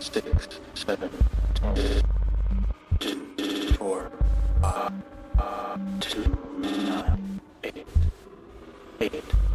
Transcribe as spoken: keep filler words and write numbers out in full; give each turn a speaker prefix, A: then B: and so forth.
A: six, seven, two, four, five, two, nine, eight, eight.